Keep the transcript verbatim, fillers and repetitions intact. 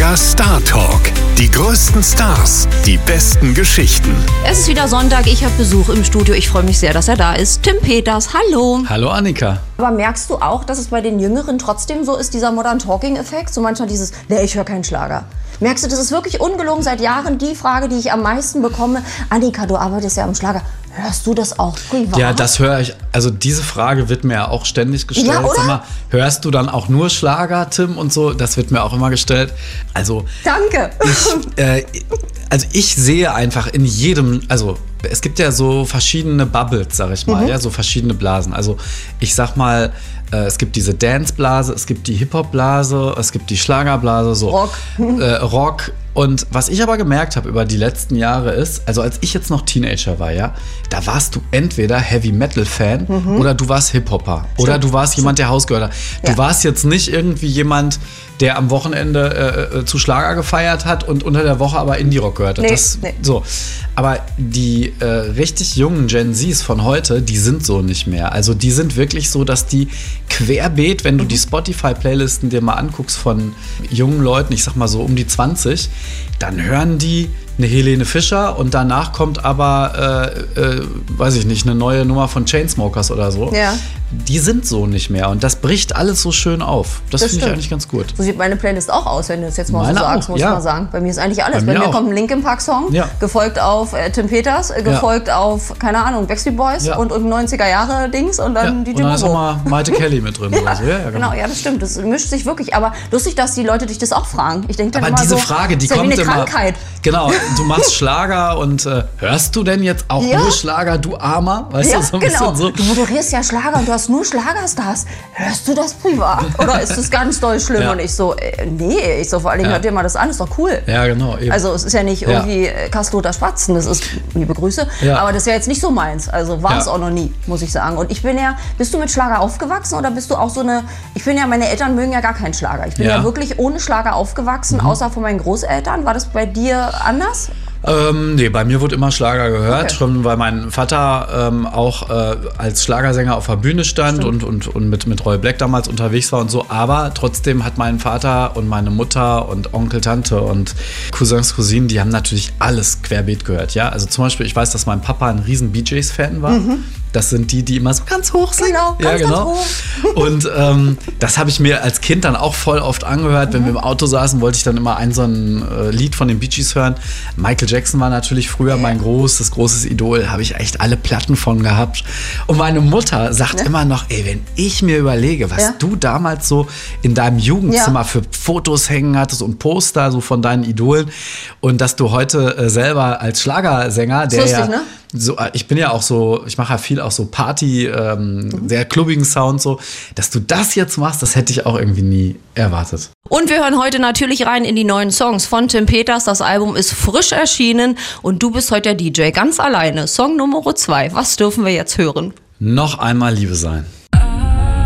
Der Star Talk. Die größten Stars, die besten Geschichten. Es ist wieder Sonntag, ich habe Besuch im Studio. Ich freue mich sehr, dass er da ist. Tim Peters, hallo. Hallo Annika. Aber merkst du auch, dass es bei den Jüngeren trotzdem so ist, dieser Modern Talking-Effekt? So manchmal dieses, nee, ich höre keinen Schlager. Merkst du, das ist wirklich ungelogen seit Jahren die Frage, die ich am meisten bekomme. Annika, du arbeitest ja am Schlager. Hörst du das auch privat? Ja, das höre ich. Also diese Frage wird mir ja auch ständig gestellt. Ja, oder? Sag mal, hörst du dann auch nur Schlager, Tim, und so? Das wird mir auch immer gestellt. Also Danke. Ich, äh, also ich sehe einfach in jedem, also es gibt ja so verschiedene Bubbles, sag ich mal, mhm. ja, so verschiedene Blasen. Also ich sag mal, äh, es gibt diese Dance-Blase, es gibt die Hip-Hop-Blase, es gibt die Schlagerblase, so Rock. Äh, Rock. Und was ich aber gemerkt habe über die letzten Jahre ist, also als ich jetzt noch Teenager war, ja, da warst du entweder Heavy-Metal-Fan mhm. oder du warst Hip-Hopper. Stimmt. Oder du warst jemand, der Haus gehört hat. Du ja. warst jetzt nicht irgendwie jemand, der am Wochenende äh, zu Schlager gefeiert hat und unter der Woche aber Indie-Rock gehört hat. Nee, das, nee. So. Aber die äh, richtig jungen Gen Zs von heute, die sind so nicht mehr. Also die sind wirklich so, dass die querbeet, wenn du die Spotify-Playlisten dir mal anguckst von jungen Leuten, ich sag mal so um die zwanzig, dann hören die eine Helene Fischer und danach kommt aber, äh, äh, weiß ich nicht, eine neue Nummer von Chainsmokers oder so. Ja. Die sind so nicht mehr und das bricht alles so schön auf. Das, das finde ich eigentlich ganz gut. So sieht meine Playlist auch aus, wenn du es jetzt mal meine so sagst, auch, muss ja. man sagen. Bei mir ist eigentlich alles. Bei Bei mir, mir auch. kommt ein Linkin Park Song, ja. gefolgt auf äh, Tim Peters, äh, gefolgt ja. auf, keine Ahnung, Backstreet Boys ja. und, und neunziger Jahre Dings und dann ja. die Und dann ist Dynamo. noch mal Maite Kelly mit drin. ja. Oder so. Ja, ja, genau. genau, ja, das stimmt. Das mischt sich wirklich. Aber lustig, dass die Leute dich das auch fragen. Ich denke dann Aber immer diese so, Frage, die ist ja kommt wie eine immer. Krankheit. Genau, du machst Schlager und äh, hörst du denn jetzt auch ja. nur Schlager, du Armer? Weißt ja, du, so ein genau. bisschen so. Du moderierst ja Schlager und du hast nur Schlagerstars. Hörst du das privat? Oder ist das ganz doll schlimm? Ja. Und ich so, äh, nee, ich so, vor allem ja. hört dir mal das an, ist doch cool. Ja, genau. Eben. Also es ist ja nicht ja. irgendwie äh, Kasloter Spatzen, das ist, liebe Grüße, ja. aber das ist ja jetzt nicht so meins. Also war es ja. auch noch nie, muss ich sagen. Und ich bin ja, bist du mit Schlager aufgewachsen oder bist du auch so eine, ich bin ja, meine Eltern mögen ja gar keinen Schlager. Ich bin ja, ja wirklich ohne Schlager aufgewachsen, mhm. außer von meinen Großeltern. War das bei dir anders? Ähm, nee, bei mir wurde immer Schlager gehört, okay. schon weil mein Vater ähm, auch äh, als Schlagersänger auf der Bühne stand und, und, und mit, mit Roy Black damals unterwegs war und so. Aber trotzdem hat mein Vater und meine Mutter und Onkel, Tante und Cousins, Cousinen, die haben natürlich alles querbeet gehört. Ja? Also zum Beispiel, ich weiß, dass mein Papa ein riesen Bee Gees-Fan war. Mhm. Das sind die, die immer so ganz hoch sind. Genau, ganz, ja, genau. ganz hoch. Und ähm, das habe ich mir als Kind dann auch voll oft angehört. Mhm. Wenn wir im Auto saßen, wollte ich dann immer ein so ein äh, Lied von den Bee Gees hören. Michael Jackson war natürlich früher ja. mein großes, großes Idol. Habe ich echt alle Platten von gehabt. Und meine Mutter sagt ja. immer noch, ey, wenn ich mir überlege, was ja. du damals so in deinem Jugendzimmer ja. für Fotos hängen hattest und Poster so von deinen Idolen und dass du heute äh, selber als Schlagersänger, der lustig, ja ne? So, ich bin ja auch so, ich mache ja viel auch so Party, ähm, mhm. sehr klubbigen Sound so, dass du das jetzt machst, das hätte ich auch irgendwie nie erwartet. Und wir hören heute natürlich rein in die neuen Songs von Tim Peters. Das Album ist frisch erschienen und du bist heute der D J ganz alleine. Song Nummer zwei. Was dürfen wir jetzt hören? Noch einmal Liebe sein.